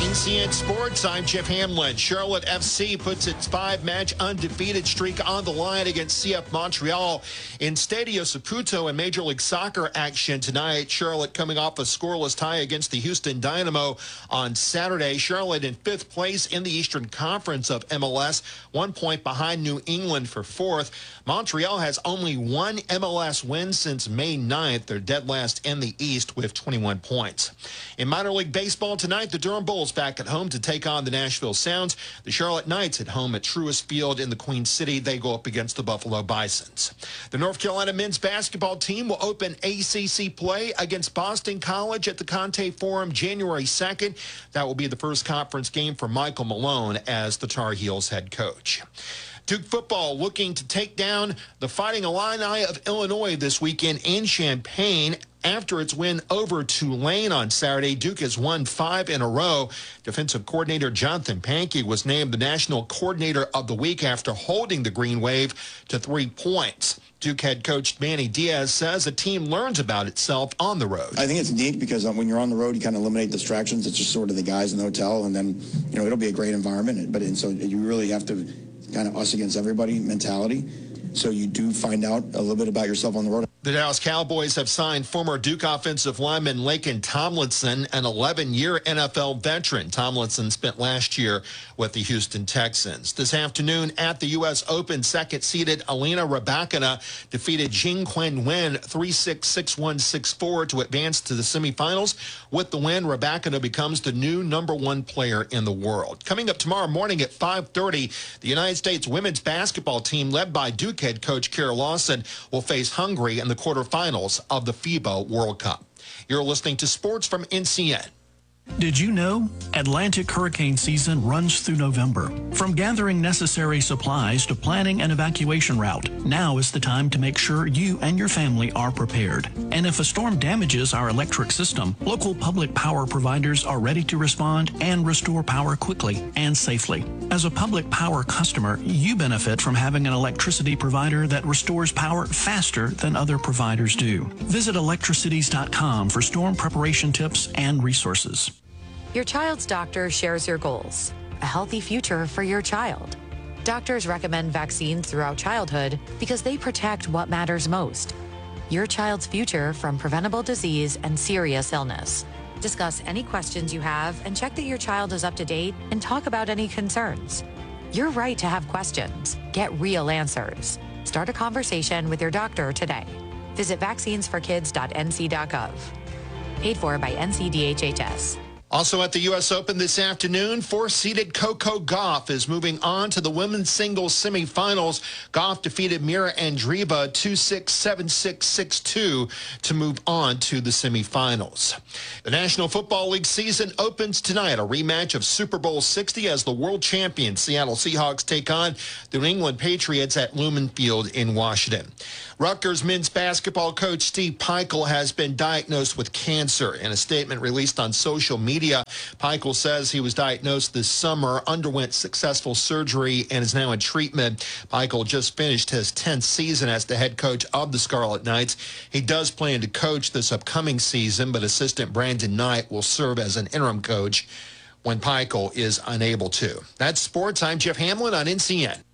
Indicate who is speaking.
Speaker 1: NCN Sports, I'm Jeff Hamlin. Charlotte FC puts its 5-match undefeated streak on the line against CF Montreal in Stadio Saputo in Major League Soccer action tonight. Charlotte coming off a scoreless tie against the Houston Dynamo on Saturday. Charlotte in 5th place in the Eastern Conference of MLS, 1 point behind New England for 4th. Montreal has only one MLS win since May 9th. They're dead last in the East with 21 points. In minor league baseball tonight, the Durham Bulls back at home to take on the Nashville Sounds. The Charlotte Knights at home at Truist Field in the Queen City. They go up against the Buffalo Bisons. The North Carolina men's basketball team will open ACC play against Boston College at the Conte Forum January 2nd. That will be the first conference game for Michael Malone as the Tar Heels head coach. Duke football looking to take down the Fighting Illini of Illinois this weekend in Champaign. After its win over Tulane on Saturday, Duke has won 5 in a row. Defensive coordinator Jonathan Pankey was named the National Coordinator of the Week after holding the Green Wave to 3 points. Duke head coach Manny Diaz says the team learns about itself on the road.
Speaker 2: I think it's neat because when you're on the road, you kind of eliminate distractions. It's just sort of the guys in the hotel, and then, it'll be a great environment. So you really have to kind of us against everybody mentality. So you do find out a little bit about yourself on the road.
Speaker 1: The Dallas Cowboys have signed former Duke offensive lineman Laken Tomlinson, an 11-year NFL veteran. Tomlinson spent last year with the Houston Texans. This afternoon at the U.S. Open, second-seeded Alina Rybakina defeated Jing Quen Wen 3-6, 6-1, 6-4 to advance to the semifinals. With the win, Rybakina becomes the new #1 player in the world. Coming up tomorrow morning at 5:30, the United States women's basketball team led by Duke head coach Kara Lawson will face Hungary in the quarterfinals of the FIBA World Cup. You're listening to Sports from NCN.
Speaker 3: Did you know Atlantic hurricane season runs through November? From gathering necessary supplies to planning an evacuation route, now is the time to make sure you and your family are prepared. And if a storm damages our electric system, local public power providers are ready to respond and restore power quickly and safely. As a public power customer, you benefit from having an electricity provider that restores power faster than other providers do. Visit electricities.com for storm preparation tips and resources.
Speaker 4: Your child's doctor shares your goals, a healthy future for your child. Doctors recommend vaccines throughout childhood because they protect what matters most, your child's future from preventable disease and serious illness. Discuss any questions you have and check that your child is up to date and talk about any concerns. You're right to have questions. Get real answers. Start a conversation with your doctor today. Visit vaccinesforkids.nc.gov. Paid for by NCDHHS.
Speaker 1: Also at the U.S. Open this afternoon, 4-seeded Coco Gauff is moving on to the women's singles semifinals. Gauff defeated Mira Andreeva 2-6, 7-6, 6-2 to move on to the semifinals. The National Football League season opens tonight, a rematch of Super Bowl 60 as the world champion Seattle Seahawks take on the New England Patriots at Lumen Field in Washington. Rutgers men's basketball coach Steve Pikiell has been diagnosed with cancer. In a statement released on social media, Pikiell says he was diagnosed this summer, underwent successful surgery, and is now in treatment. Pikiell just finished his 10th season as the head coach of the Scarlet Knights. He does plan to coach this upcoming season, but assistant Brandon Knight will serve as an interim coach when Pikiell is unable to. That's sports. I'm Jeff Hamlin on NCN.